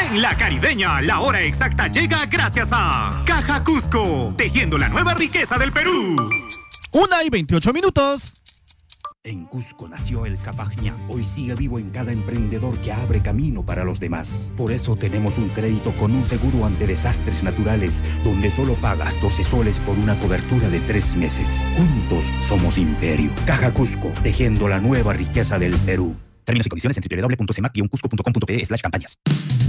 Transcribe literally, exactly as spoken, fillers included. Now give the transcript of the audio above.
En La Caribeña, la hora exacta llega gracias a Caja Cusco, tejiendo la nueva riqueza del Perú. Una y veintiocho minutos. En Cusco nació el Capajñá. Hoy sigue vivo en cada emprendedor que abre camino para los demás. Por eso tenemos un crédito con un seguro ante desastres naturales, donde solo pagas doce soles por una cobertura de tres meses. Juntos somos Imperio. Caja Cusco, tejiendo la nueva riqueza del Perú. Términos y condiciones en doble u doble u doble u punto cemac guion cusco punto com punto pe slash campañas.